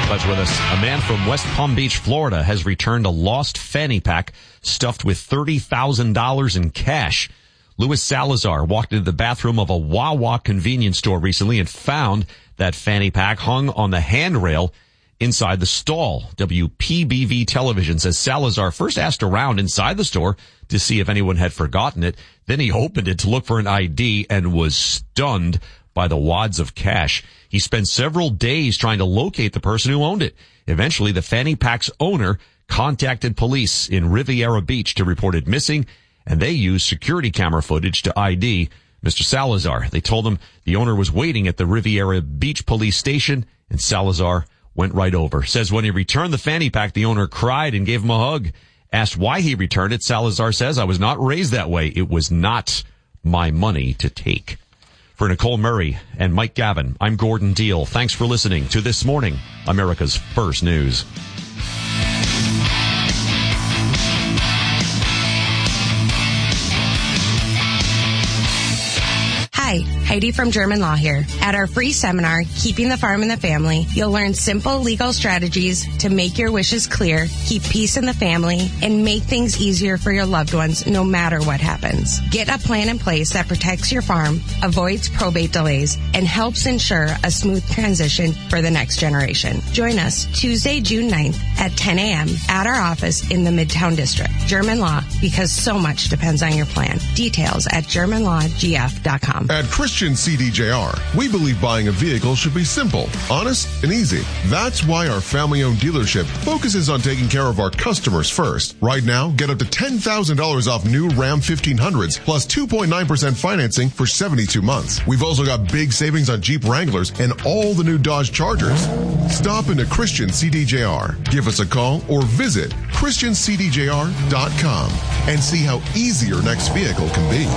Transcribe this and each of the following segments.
Glad you're with us. A man from West Palm Beach, Florida, has returned a lost fanny pack stuffed with $30,000 in cash. Louis Salazar walked into the bathroom of a Wawa convenience store recently and found that fanny pack hung on the handrail inside the stall. WPBV television says Salazar first asked around inside the store to see if anyone had forgotten it. Then he opened it to look for an ID and was stunned by the wads of cash. He spent several days trying to locate the person who owned it. Eventually, the fanny pack's owner contacted police in Riviera Beach to report it missing, and they used security camera footage to ID Mr. Salazar. They told him the owner was waiting at the Riviera Beach police station, and Salazar went right over. Says when he returned the fanny pack, the owner cried and gave him a hug. Asked why he returned it, Salazar says, "I was not raised that way. It was not my money to take." For Nicole Murray and Mike Gavin, I'm Gordon Deal. Thanks for listening to This Morning, America's First News. Hi, Heidi from German Law here. At our free seminar, Keeping the Farm in the Family, you'll learn simple legal strategies to make your wishes clear, keep peace in the family, and make things easier for your loved ones no matter what happens. Get a plan in place that protects your farm, avoids probate delays, and helps ensure a smooth transition for the next generation. Join us Tuesday, June 9th at 10 a.m. at our office in the Midtown District. German Law, because so much depends on your plan. Details at GermanLawGF.com. At Christian CDJR, we believe buying a vehicle should be simple, honest, and easy. That's why our family-owned dealership focuses on taking care of our customers first. Right now, get up to $10,000 off new Ram 1500s plus 2.9% financing for 72 months. We've also got big savings on Jeep Wranglers and all the new Dodge Chargers. Stop into Christian CDJR. Give us a call or visit ChristianCDJR.com and see how easy your next vehicle can be.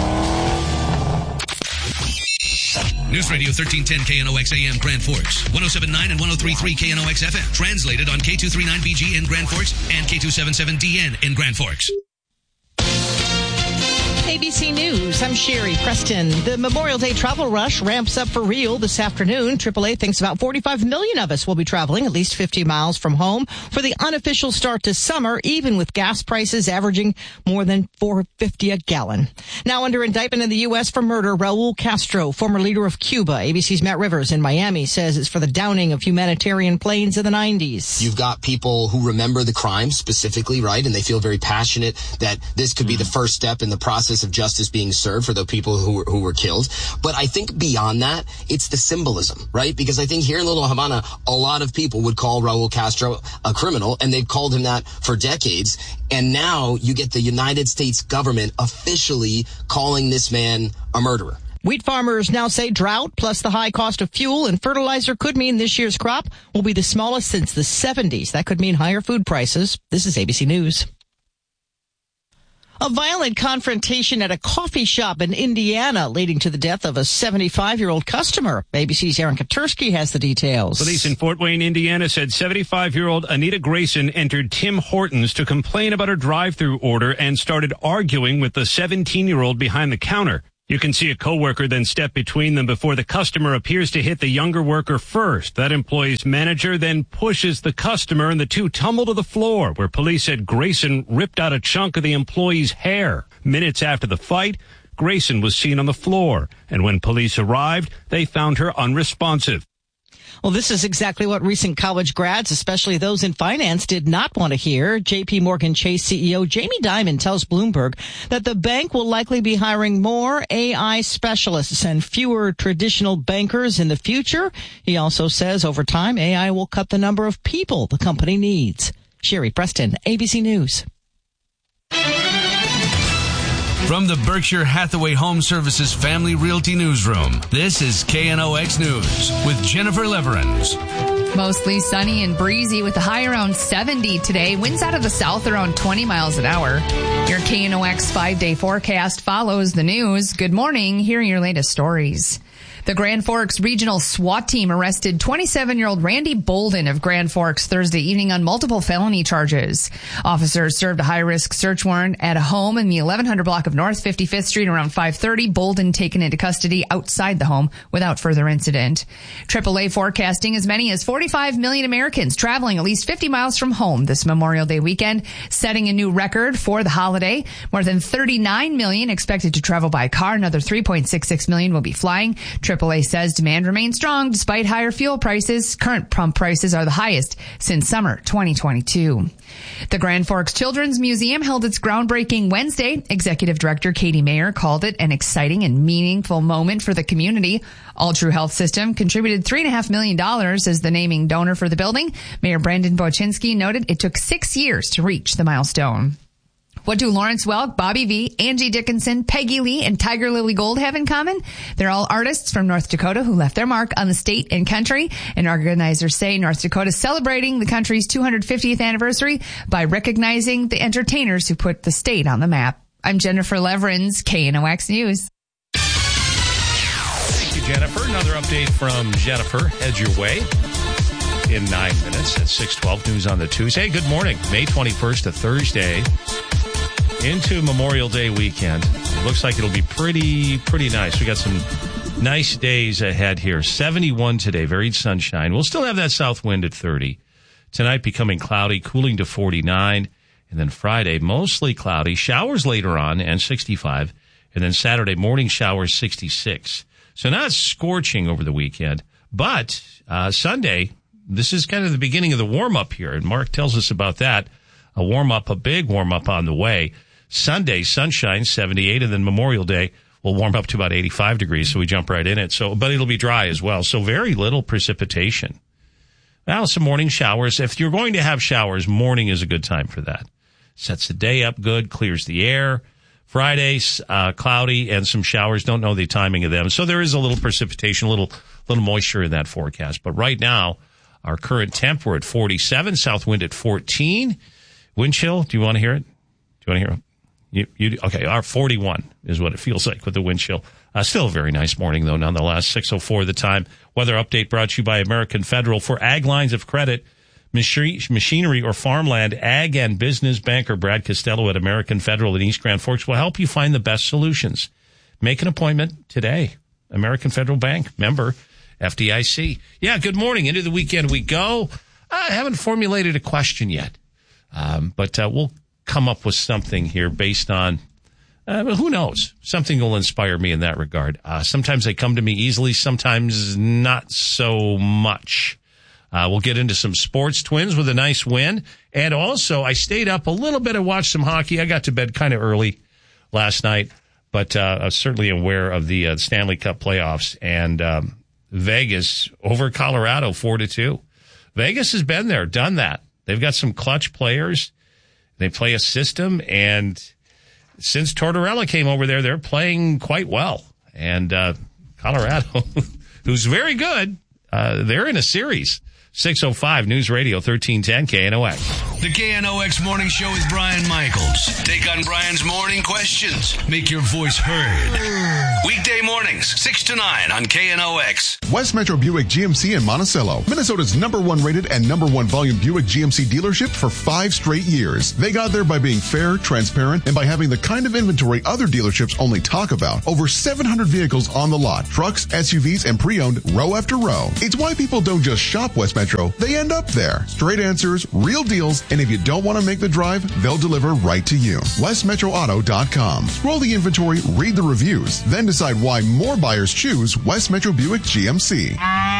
News Radio 1310 KNOX AM Grand Forks, 107.9 and 103.3 KNOX FM. Translated on K239BG in Grand Forks and K277DN in Grand Forks. ABC News, I'm Sherry Preston. The Memorial Day travel rush ramps up for real this afternoon. AAA thinks about 45 million of us will be traveling at least 50 miles from home for the unofficial start to summer, even with gas prices averaging more than $4.50 a gallon. Now under indictment in the U.S. for murder, Raul Castro, former leader of Cuba. ABC's Matt Rivers in Miami says it's for the downing of humanitarian planes in the 90s. You've got people who remember the crime specifically, right? And they feel very passionate that this could be the first step in the process of justice being served for the people who were killed. But I think beyond that, it's the symbolism, right? Because I think here in Little Havana, a lot of people would call Raul Castro a criminal, and they've called him that for decades. And now you get the United States government officially calling this man a murderer. Wheat farmers now say drought plus the high cost of fuel and fertilizer could mean this year's crop will be the smallest since the 70s. That could mean higher food prices. This is ABC News. A violent confrontation at a coffee shop in Indiana leading to the death of a 75-year-old customer. ABC's Aaron Katursky has the details. Police in Fort Wayne, Indiana said 75-year-old Anita Grayson entered Tim Hortons to complain about her drive-through order and started arguing with the 17-year-old behind the counter. You can see a coworker then step between them before the customer appears to hit the younger worker first. That employee's manager then pushes the customer and the two tumble to the floor, where police said Grayson ripped out a chunk of the employee's hair. Minutes after the fight, Grayson was seen on the floor, and when police arrived, they found her unresponsive. Well, this is exactly what recent college grads, especially those in finance, did not want to hear. J.P. Morgan Chase CEO Jamie Dimon tells Bloomberg that the bank will likely be hiring more AI specialists and fewer traditional bankers in the future. He also says over time, AI will cut the number of people the company needs. Sherry Preston, ABC News. From the Berkshire Hathaway Home Services Family Realty Newsroom, this is KNOX News with Jennifer Leverins. Mostly sunny and breezy with a high around 70 today. Winds out of the south around 20 miles an hour. Your KNOX 5-day forecast follows the news. Good morning. Here are your latest stories. The Grand Forks Regional SWAT team arrested 27-year-old Randy Bolden of Grand Forks Thursday evening on multiple felony charges. Officers served a high-risk search warrant at a home in the 1100 block of North 55th Street around 5:30. Bolden taken into custody outside the home without further incident. AAA forecasting as many as 45 million Americans traveling at least 50 miles from home this Memorial Day weekend, setting a new record for the holiday. More than 39 million expected to travel by car. Another 3.66 million will be flying. AAA says demand remains strong despite higher fuel prices. Current pump prices are the highest since summer 2022. The Grand Forks Children's Museum held its groundbreaking Wednesday. Executive Director Katie Mayer called it an exciting and meaningful moment for the community. All True Health System contributed $3.5 million as the naming donor for the building. Mayor Brandon Boczynski noted it took 6 years to reach the milestone. What do Lawrence Welk, Bobby V, Angie Dickinson, Peggy Lee, and Tiger Lily Gold have in common? They're all artists from North Dakota who left their mark on the state and country. And organizers say North Dakota is celebrating the country's 250th anniversary by recognizing the entertainers who put the state on the map. I'm Jennifer Leverins, KNOX News. Thank you, Jennifer. Another update from Jennifer. Head your way in 9 minutes at 6:12 News on the Tuesday. Good morning. May 21st, a Thursday. Into Memorial Day weekend. It looks like it'll be pretty nice. We got some nice days ahead here. 71 today, varied sunshine. We'll still have that south wind at 30. Tonight becoming cloudy, cooling to 49. And then Friday, mostly cloudy. Showers later on and 65. And then Saturday, morning showers, 66. So not scorching over the weekend. But Sunday, this is kind of the beginning of the warm-up here. And Mark tells us about that. A big warm-up on the way. Sunday, sunshine, 78, and then Memorial Day will warm up to about 85 degrees, so we jump right in it. But it'll be dry as well, so very little precipitation. Now, some morning showers. If you're going to have showers, morning is a good time for that. Sets the day up good, clears the air. Friday's cloudy and some showers. Don't know the timing of them. So there is a little precipitation, a little moisture in that forecast. But right now, our current temp, we're at 47, south wind at 14. Wind chill, do you want to hear it? Do you want to hear it? Okay, our 41 is what it feels like with the wind chill. Still a very nice morning, though, nonetheless. 6:04 the time. Weather update brought to you by American Federal. For ag lines of credit, machinery or farmland, ag and business banker Brad Costello at American Federal in East Grand Forks will help you find the best solutions. Make an appointment today. American Federal Bank, member FDIC. Yeah, good morning. Into the weekend we go. I haven't formulated a question yet, but we'll come up with something here based on, who knows? Something will inspire me in that regard. Sometimes they come to me easily, sometimes not so much. We'll get into some sports. Twins with a nice win. And also, I stayed up a little bit and watched some hockey. I got to bed kind of early last night, but I was certainly aware of the Stanley Cup playoffs. And Vegas over Colorado 4-2. Vegas has been there, done that. They've got some clutch players. They play a system, and since Tortorella came over there, they're playing quite well. And Colorado, who's very good, they're in a series. 6:05 News Radio 1310 KNOX. The KNOX Morning Show with Brian Michaels. Take on Brian's morning questions. Make your voice heard. Weekday mornings, 6 to 9 on KNOX. West Metro Buick GMC in Monticello, Minnesota's #1 rated and #1 volume Buick GMC dealership for 5 straight years. They got there by being fair, transparent, and by having the kind of inventory other dealerships only talk about. Over 700 vehicles on the lot, trucks, SUVs, and pre-owned row after row. It's why people don't just shop West Metro, they end up there. Straight answers, real deals, and if you don't want to make the drive, they'll deliver right to you. WestMetroAuto.com. Scroll the inventory, read the reviews, then decide why more buyers choose West Metro Buick GMC.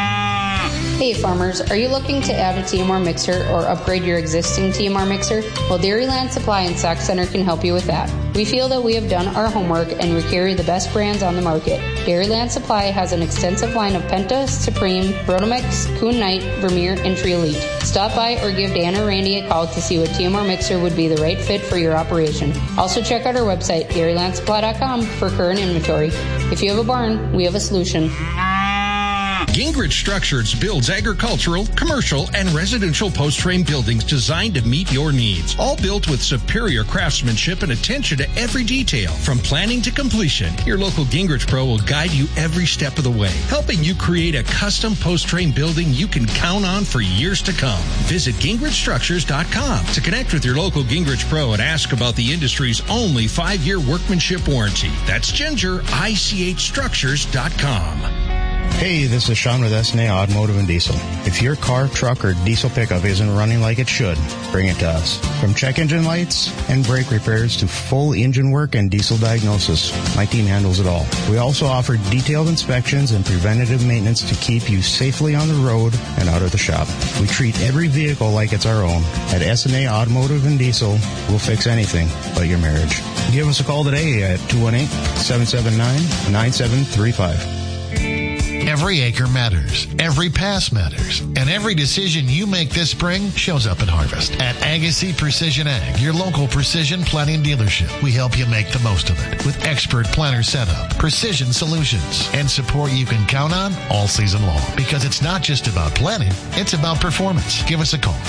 Hey farmers, are you looking to add a TMR mixer or upgrade your existing TMR mixer? Well, Dairyland Supply and Sac Center can help you with that. We feel that we have done our homework and we carry the best brands on the market. Dairyland Supply has an extensive line of Penta, Supreme, Rotomix, Kuhn Knight, Vermeer, and Tree Elite. Stop by or give Dan or Randy a call to see what TMR mixer would be the right fit for your operation. Also check out our website, DairylandSupply.com, for current inventory. If you have a barn, we have a solution. Gingrich Structures builds agricultural, commercial, and residential post-frame buildings designed to meet your needs. All built with superior craftsmanship and attention to every detail. From planning to completion, your local Gingrich Pro will guide you every step of the way, helping you create a custom post-frame building you can count on for years to come. Visit GingrichStructures.com to connect with your local Gingrich Pro and ask about the industry's only 5-year workmanship warranty. That's GingerICHStructures.com. Hey, this is Sean with SNA Automotive and Diesel. If your car, truck, or diesel pickup isn't running like it should, bring it to us. From check engine lights and brake repairs to full engine work and diesel diagnosis, my team handles it all. We also offer detailed inspections and preventative maintenance to keep you safely on the road and out of the shop. We treat every vehicle like it's our own. At SNA Automotive and Diesel, we'll fix anything but your marriage. Give us a call today at 218-779-9735. Every acre matters. Every pass matters. And every decision you make this spring shows up at harvest. At Agassi Precision Ag, your local precision planting dealership, we help you make the most of it with expert planter setup, precision solutions, and support you can count on all season long. Because it's not just about planting, it's about performance. Give us a call,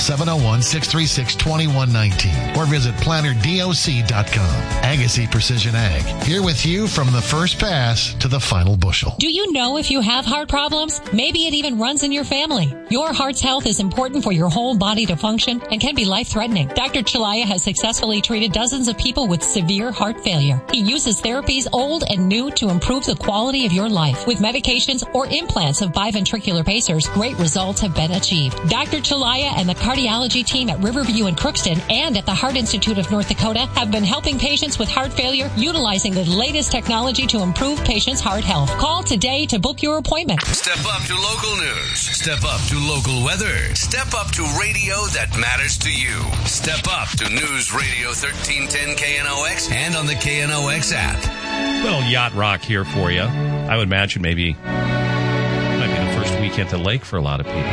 701-636-2119, or visit planterdoc.com. Agassi Precision Ag, here with you from the first pass to the final bushel. Do you know if you have heart problems? Maybe it even runs in your family. Your heart's health is important for your whole body to function and can be life-threatening. Dr. Chalaya has successfully treated dozens of people with severe heart failure. He uses therapies old and new to improve the quality of your life. With medications or implants of biventricular pacers, great results have been achieved. Dr. Chalaya and the cardiology team at Riverview in Crookston and at the Heart Institute of North Dakota have been helping patients with heart failure utilizing the latest technology to improve patients' heart health. Call today to book your appointment. Step up to local news. Step up to local weather. Step up to radio that matters to you. Step up to News Radio 1310 KNOX and on the KNOX app. Little yacht rock here for you. I would imagine maybe might be the first week at the lake for a lot of people.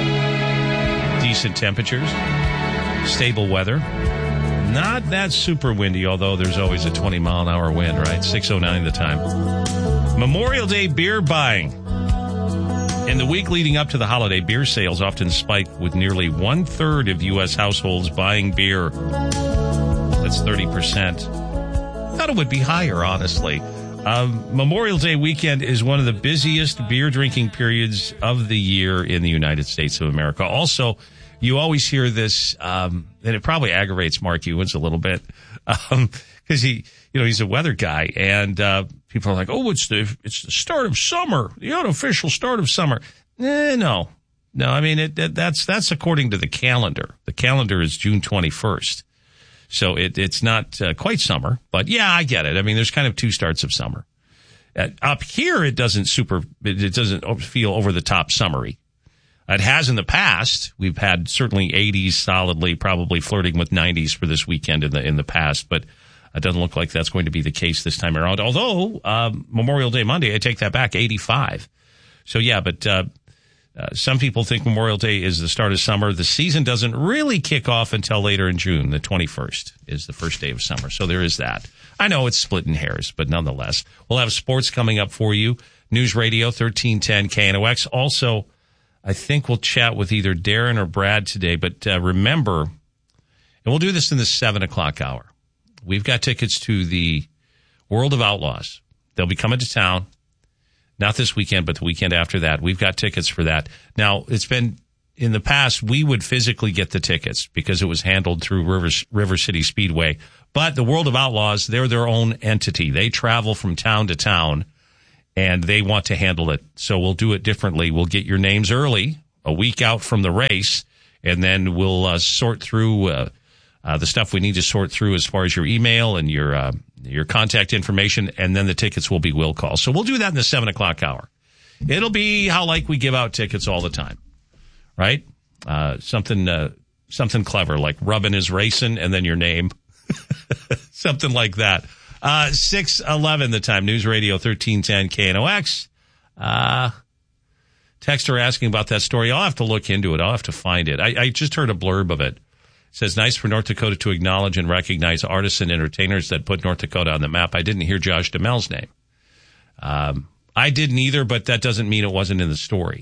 Decent temperatures, stable weather. Not that super windy, although there's always a 20-mile-an-hour wind, right? 6:09 the time. Memorial Day beer buying. In the week leading up to the holiday, beer sales often spike with nearly 1/3 of U.S. households buying beer. That's 30%. Thought it would be higher, honestly. Memorial Day weekend is one of the busiest beer drinking periods of the year in the United States of America. Also, you always hear this, and it probably aggravates Mark Ewens a little bit, because he's a weather guy, and people are like, "Oh, it's the start of summer, the unofficial start of summer." No. I mean that's according to the calendar. The calendar is June 21st, so it's not quite summer. But yeah, I get it. I mean, there's kind of two starts of summer. Up here, it doesn't feel over the top summery. It has in the past. We've had certainly 80s solidly, probably flirting with 90s for this weekend in the past, but it doesn't look like that's going to be the case this time around. Although Memorial Day Monday, I take that back, 85. So yeah, but some people think Memorial Day is the start of summer. The season doesn't really kick off until later in June. The 21st is the first day of summer. So there is that. I know it's splitting hairs, but nonetheless, we'll have sports coming up for you. News Radio 1310 KNOX. Also, I think we'll chat with either Darren or Brad today, but remember, and we'll do this in the 7 o'clock hour. We've got tickets to the World of Outlaws. They'll be coming to town, not this weekend, but the weekend after that. We've got tickets for that. Now, it's been in the past, we would physically get the tickets because it was handled through River City Speedway. But the World of Outlaws, they're their own entity. They travel from town to town, and they want to handle it. So we'll do it differently. We'll get your names early, a week out from the race, and then we'll sort through the stuff we need to sort through as far as your email and your contact information, and then the tickets will be will call. So we'll do that in the 7 o'clock hour. It'll be how like we give out tickets all the time, right? Something clever like Rubbin' is Racing and then your name. Something like that. 6:11 the time. News Radio 1310 KNOX. Texter asking about that story. I'll have to look into it. I'll have to find it. I just heard a blurb of it. It says, nice for North Dakota to acknowledge and recognize artists and entertainers that put North Dakota on the map. I didn't hear Josh Duhamel's name. I didn't either, but that doesn't mean it wasn't in the story.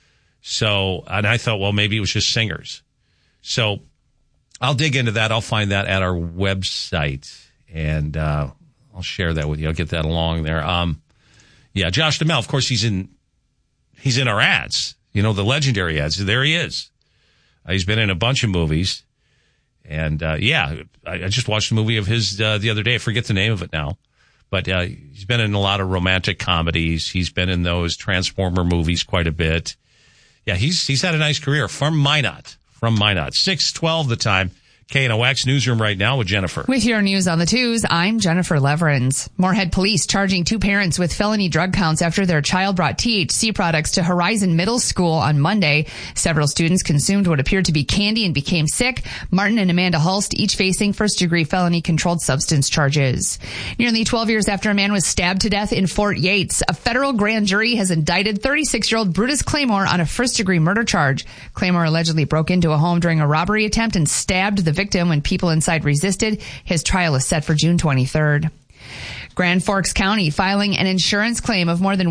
So, and I thought, well, maybe it was just singers. So I'll dig into that. I'll find that at our website, and I'll share that with you. I'll get that along there. Yeah, Josh Duhamel, of course, he's in our ads, the legendary ads. There he is. He's been in a bunch of movies. And, I just watched a movie of his the other day. I forget the name of it now. But he's been in a lot of romantic comedies. He's been in those Transformer movies quite a bit. Yeah, he's had a nice career from Minot. 6:12 the time. KNOX Newsroom right now with Jennifer. With your news on the twos, I'm Jennifer Leverins. Moorhead Police charging 2 parents with felony drug counts after their child brought THC products to Horizon Middle School on Monday. Several students consumed what appeared to be candy and became sick. Martin and Amanda Hulst each facing first-degree felony controlled substance charges. Nearly 12 years after a man was stabbed to death in Fort Yates, a federal grand jury has indicted 36-year-old Brutus Claymore on a first-degree murder charge. Claymore allegedly broke into a home during a robbery attempt and stabbed the victim when people inside resisted. His trial is set for June 23rd. Grand Forks County filing an insurance claim of more than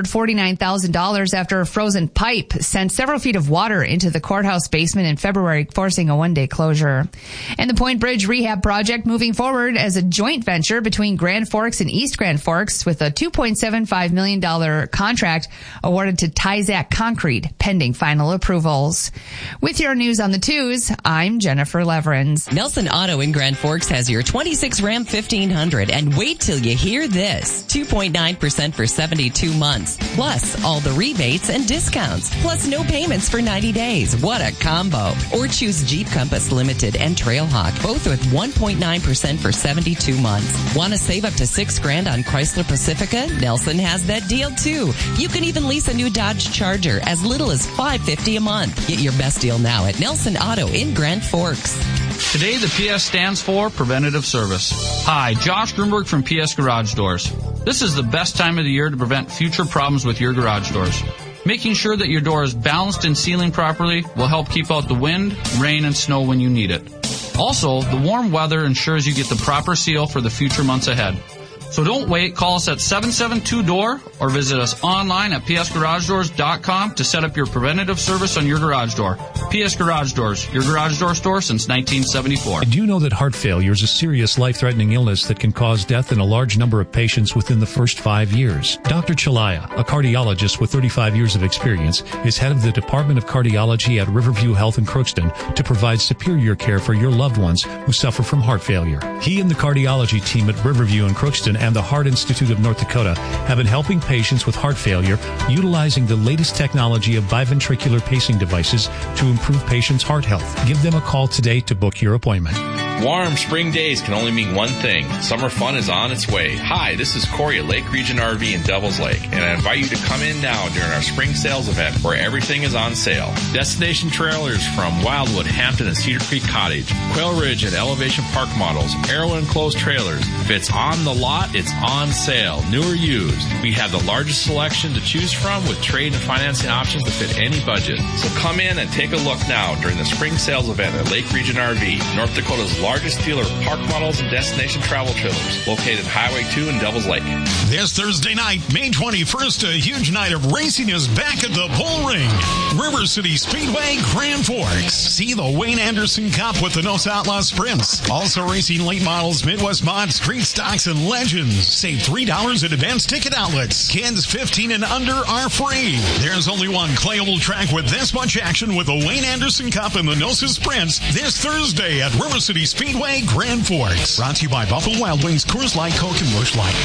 $149,000 after a frozen pipe sent several feet of water into the courthouse basement in February, forcing a one-day closure. And the Point Bridge rehab project moving forward as a joint venture between Grand Forks and East Grand Forks with a $2.75 million contract awarded to Tyzac Concrete, pending final approvals. With your news on the twos, I'm Jennifer Leverins. Nelson Auto in Grand Forks has your 26 Ram 1500, and wait till you hear this. 2.9% for 72 months. Plus all the rebates and discounts. Plus no payments for 90 days. What a combo. Or choose Jeep Compass Limited and Trailhawk, both with 1.9% for 72 months. Want to save up to $6,000 on Chrysler Pacifica? Nelson has that deal too. You can even lease a new Dodge Charger as little as $550 a month. Get your best deal now at Nelson Auto in Grand Forks. Today, the PS stands for Preventative Service. Hi, Josh Grunberg from PS Garage Doors. This is the best time of the year to prevent future problems with your garage doors. Making sure that your door is balanced and sealing properly will help keep out the wind, rain, and snow when you need it. Also, the warm weather ensures you get the proper seal for the future months ahead. So don't wait. Call us at 772-DOOR or visit us online at psgaragedoors.com to set up your preventative service on your garage door. PS Garage Doors, your garage door store since 1974. Do you know that heart failure is a serious life-threatening illness that can cause death in a large number of patients within the first 5 years? Dr. Chalaya, a cardiologist with 35 years of experience, is head of the Department of Cardiology at Riverview Health in Crookston to provide superior care for your loved ones who suffer from heart failure. He and the cardiology team at Riverview in Crookston and the Heart Institute of North Dakota have been helping patients with heart failure utilizing the latest technology of biventricular pacing devices to improve patients' heart health. Give them a call today to book your appointment. Warm spring days can only mean one thing. Summer fun is on its way. Hi, this is Corey at Lake Region RV in Devils Lake, and I invite you to come in now during our spring sales event where everything is on sale. Destination trailers from Wildwood, Hampton, and Cedar Creek Cottage, Quail Ridge and Elevation Park models, Arrow enclosed trailers. If it's on the lot, it's on sale, new or used. We have the largest selection to choose from with trade and financing options to fit any budget. So come in and take a look now during the spring sales event at Lake Region RV, North Dakota's largest dealer of park models and destination travel trailers, located Highway 2 in Devils Lake. This Thursday night, May 21st, a huge night of racing is back at the Bull Ring. River City Speedway, Grand Forks. See the Wayne Anderson Cup with the Nos Outlaws Sprints. Also racing late models, Midwest Mod, Street Stocks, and Legends. Save $3 at advanced ticket outlets. Kids 15 and under are free. There's only one clay oval track with this much action with the Wayne Anderson Cup and the Nosa Sprints this Thursday at River City Speedway, Grand Forks. Brought to you by Buffalo Wild Wings, Coors Light, Coke, and Busch Light.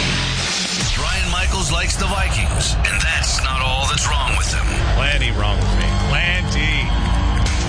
Brian Michaels likes the Vikings, and that's not all that's wrong with them. Plenty wrong with me. Plenty